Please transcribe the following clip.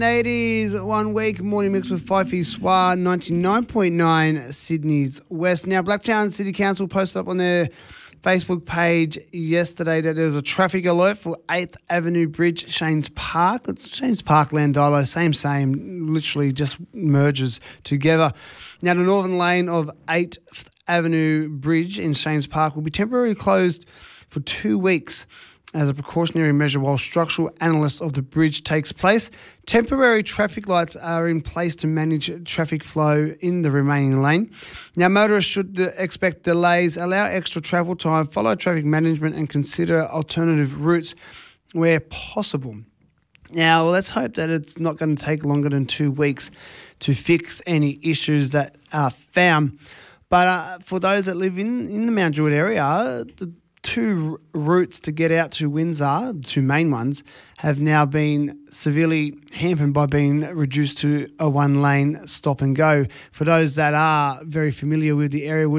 It is 1 week, morning mix with Fifey Swar, 99.9 Sydney's West. Now, Blacktown City Council posted up on their Facebook page yesterday that there was a traffic alert for 8th Avenue Bridge, Shanes Park. It's Shanes Park, Landolo, same, literally just merges together. Now, the northern lane of 8th Avenue Bridge in Shanes Park will be temporarily closed for 2 weeks as a precautionary measure while structural analysis of the bridge takes place. Temporary traffic lights are in place to manage traffic flow in the remaining lane. Now, motorists should expect delays, allow extra travel time, follow traffic management and consider alternative routes where possible. Now, let's hope that it's not going to take longer than 2 weeks to fix any issues that are found. But for those that live in the Mount Druitt area, the two routes to get out to Windsor, the two main ones, have now been severely hampered by being reduced to a one-lane stop and go. For those that are very familiar with the area,